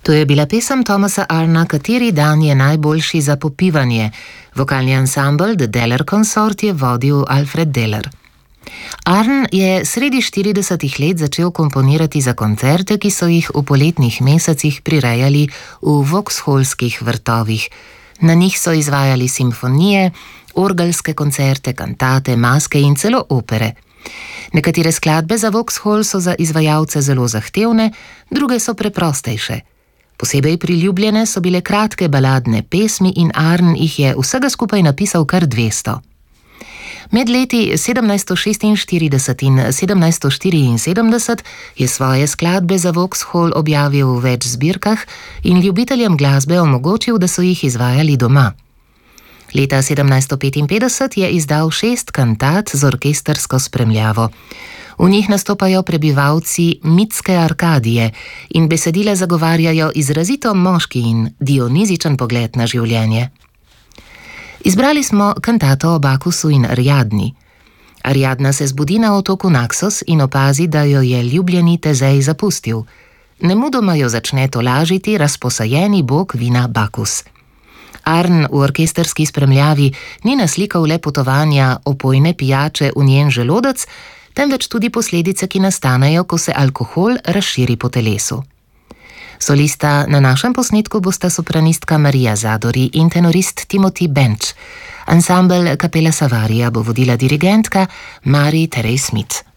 To je bila pesem Thomasa Arna Kateri dan je najboljši za popivanje. Vokalni ansambel The Deller Consort je vodil Alfred Deller. Arn je sredi 40 let začel komponirati za koncerte, ki so jih v poletnih mesecih prirejali v Vauxhallskih vrtovih. Na njih so izvajali simfonije, orgelske koncerte, kantate, maske in celo opere. Nekatere skladbe za Vauxhall so za izvajalce zelo zahtevne, druge so preprostejše. Posebej priljubljene so bile kratke baladne pesmi in Arn jih je vsega skupaj napisal kar 200. Med leti 1746 in 1774 je svoje skladbe za Vauxhall objavil v več zbirkah in ljubiteljem glasbe omogočil, da so jih izvajali doma. Leta 1755 je izdal 6 kantat z orkestrsko spremljavo. V njih nastopajo prebivalci mitske Arkadije in besedila zagovarjajo izrazito moški in dionizičen pogled na življenje. Izbrali smo kantato o Bakusu in Ariadni. Ariadna se zbudi na otoku Naxos in opazi, da jo je ljubljeni Tezej zapustil. Nemudoma jo začne tolažiti razposajeni bog vina Bakus. Arn v orkestrski spremljavi ni naslikal le potovanja opojne pijače v njen želodec, temveč tudi posledice, ki nastanejo, ko se alkohol razširi po telesu. Solista na našem posnetku bosta sopranistka Marija Zadori in tenorist Timothy Bench. Ansambel Kapele Savaria bo vodila dirigentka Marie Therese Smith.